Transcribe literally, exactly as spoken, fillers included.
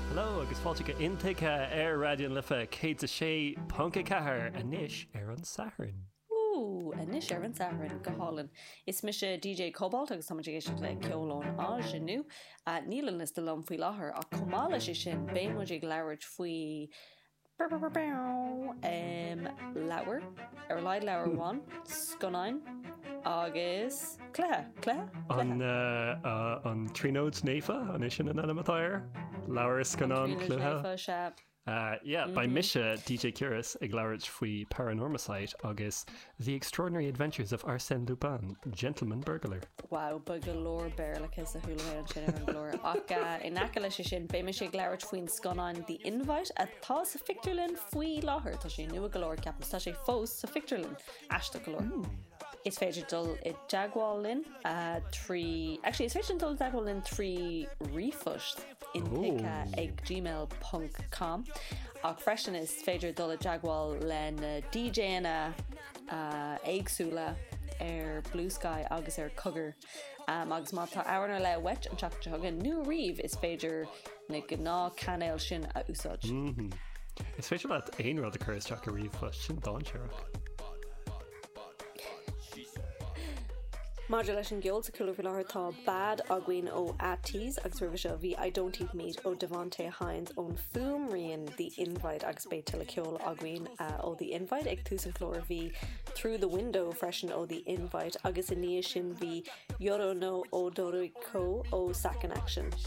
Hello, agus fáilte go intaithe ar radion lifa cé a sé punca cethir anis ar an saharin. Ooh, anis ar an saharin go hálan. Is mis D J Cobalt agus tamid géisi le ceolán á sinú a nílan is de lom faoi láthair a comála sé sin béimmuid ag leabhart faoi um, leabhar ar leid leabharháin sconáin agus cléthe cléthe An uh, uh, an tríóid néfa an is sin an animatáir leabhar scanán clúthe. Uh, yeah, mm-hmm. By Misha, D J Curious ag leabhart faoi Paranormacide agus The Extraordinary Adventures of Arsène Lupin, Gentleman Burglar. Wow, bug galore bear like is a hula an sin an galore. Ach in acala sin be Misha ag leabhart faoin sconáin The Invite a tá sa fictorlin faoi láthair tá sé nua galore ceapan tá sé fós sa fictorlin easta galore. Mm. Is féidir dul i Jaguarlin uh, trí... Actually, is féidir dul Jaguarlin trí rifust in pica ag gmail dot com. Ach freisin is féidir dul a Jaguar len uh, DJna uh, éagsúla ar Blue Sky agus ar Cugger. Um, agus má tá áhar le wet an teach hagan nu riomh is féidir na gná canéil sin a úsáid. Mm-hmm. Is féidir le aon rud a chuir teach a riomh sin dáseach. Maidir leis an geol sa cúla fi láthir tá bad aguain ó Atties agus ruha seo bhí I Don't Eat Meat ó Devontae Hines ón fum rion The Invite agus bé til a ceol aguain uh, ó The Invite ag tús an chlór bhí Through the Window freisin ó The Invite agus in níos sin bhí Yoro no Odoriko ó Second Action.